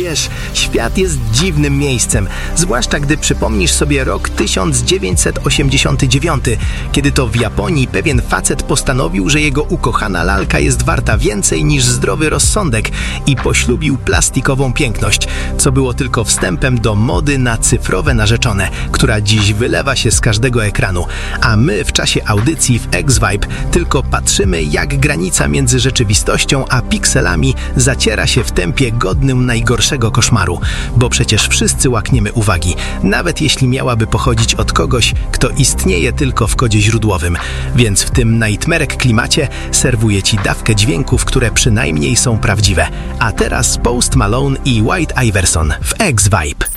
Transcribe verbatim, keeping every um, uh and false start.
Wiesz, świat jest dziwnym miejscem, zwłaszcza gdy przypomnisz sobie rok tysiąc dziewięćset osiemdziesiąty dziewiąty, kiedy to w Japonii pewien facet postanowił, że jego ukochana lalka jest warta więcej niż zdrowy rozsądek i poślubił plastikową piękność, co było tylko wstępem do mody na cyfrowe narzeczone, która dziś wylewa się z każdego ekranu, a my w czasie audycji w X-Vibe tylko patrzymy, jak granica między rzeczywistością a pikselami zaciera się w tempie godnym najgorszego koszmaru, bo przecież wszyscy łakniemy uwagi, nawet jeśli miałaby pochodzić od kogoś, kto istnieje tylko w kodzie źródłowym. Więc w tym nightmarek klimacie serwuję Ci dawkę dźwięków, które przynajmniej są prawdziwe. A teraz Post Malone i White Iverson w X-Vibe.